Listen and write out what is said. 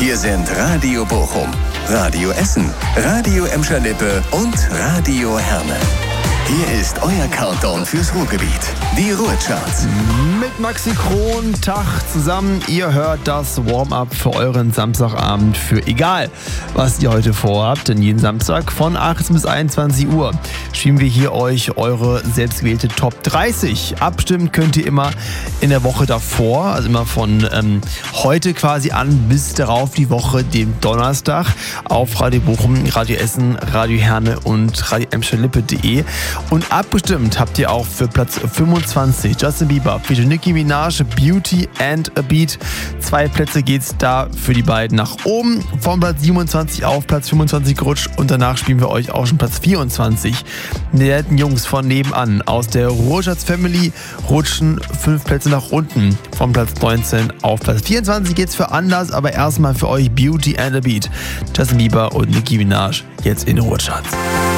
Hier sind Radio Bochum, Radio Essen, Radio Emscher-Lippe und Radio Herne. Hier ist euer Countdown fürs Ruhrgebiet. Die Ruhrcharts. Mit Maxi Kron, Tag zusammen. Ihr hört das Warm-up für euren Samstagabend für egal, was ihr heute vorhabt. Denn jeden Samstag von 18 bis 21 Uhr schieben wir hier euch eure selbstgewählte Top 30. Abstimmen könnt ihr immer in der Woche davor, also immer von heute quasi an bis darauf die Woche, dem Donnerstag, auf Radio Bochum, Radio Essen, Radio Herne und Radio Emscher-Lippe.de. Und abgestimmt habt ihr auch für Platz 25 Justin Bieber, featuring Nicki Minaj, Beauty and a Beat. 2 Plätze geht's da für die beiden nach oben. Von Platz 27 auf Platz 25 gerutscht und danach spielen wir euch auch schon Platz 24. Die netten Jungs von nebenan aus der Ruhrcharts Family rutschen 5 Plätze nach unten. Von Platz 19 auf Platz 24 geht's für anders, aber erstmal für euch Beauty and a Beat. Justin Bieber und Nicki Minaj jetzt in den Ruhrcharts.